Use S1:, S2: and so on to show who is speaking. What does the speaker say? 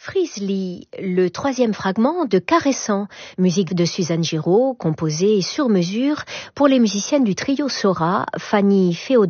S1: Frizzly, le troisième fragment de Caressant, musique de Suzanne Giraud, composée sur mesure pour les musiciennes du trio Sora, Fanny Féodor